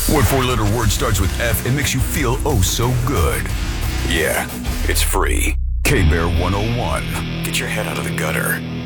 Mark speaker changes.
Speaker 1: What four-letter word starts with F and makes you feel oh so good? Yeah, it's free. K-Bear 101. Get your head out of the gutter.